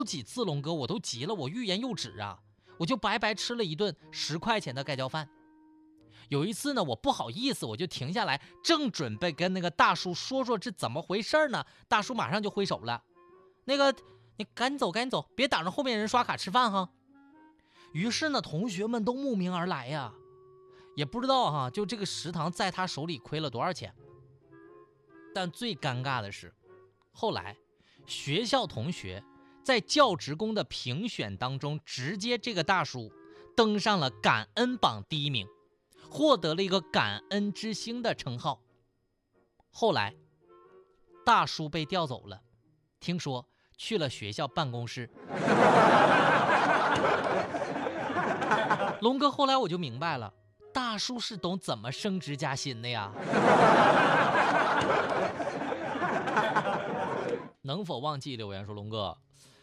几次，龙哥我都急了，我欲言又止啊，我就白白吃了一顿10块钱的盖浇饭。有一次呢，我不好意思，我就停下来，正准备跟那个大叔说说这怎么回事呢，大叔马上就挥手了，那个你赶紧走赶紧走，别挡着后面人刷卡吃饭哈。于是呢，同学们都慕名而来呀，也不知道哈，就这个食堂在他手里亏了多少钱。但最尴尬的是，后来学校同学在教职工的评选当中，直接这个大叔登上了感恩榜第1名，获得了一个感恩之星的称号。后来大叔被调走了，听说去了学校办公室。龙哥后来我就明白了，大叔是懂怎么升职加薪的呀。能否忘记留言说，龙哥，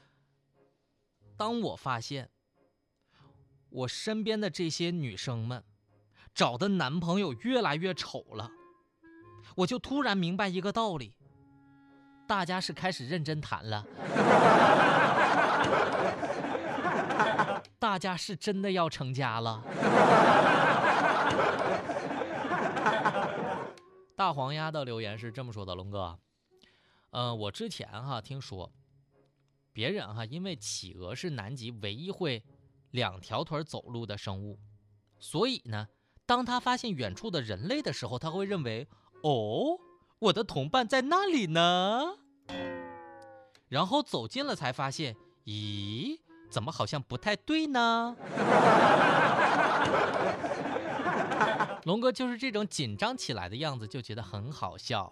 当我发现我身边的这些女生们找的男朋友越来越丑了，我就突然明白一个道理，大家是开始认真谈了。大家是真的要成家了。大黄鸭的留言是这么说的，龙哥，我之前听说别人因为企鹅是南极唯一会2条腿走路的生物，所以呢，当他发现远处的人类的时候，他会认为，哦，我的同伴在那里呢。然后走近了才发现，咦，怎么好像不太对呢？龙哥就是这种紧张起来的样子，就觉得很好笑。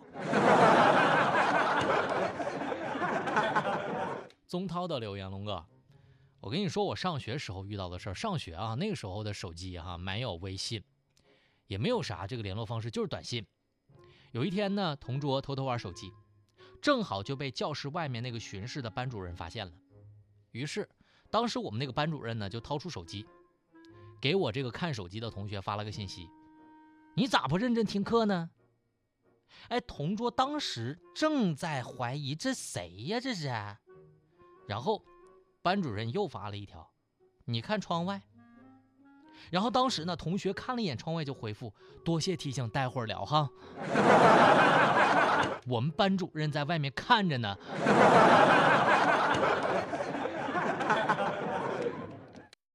宗涛的留言，龙哥，我跟你说，我上学时候遇到的事儿。上学那个时候的手机没有微信，也没有啥这个联络方式，就是短信。有一天呢，同桌偷偷玩手机，正好就被教室外面那个巡视的班主任发现了。于是当时我们那个班主任呢，就掏出手机，给我这个看手机的同学发了个信息，你咋不认真听课呢？同桌当时正在怀疑这谁呀这是。然后班主任又发了一条，你看窗外。然后当时呢，同学看了一眼窗外就回复，多谢提醒，待会儿聊哈。我们班主任在外面看着呢。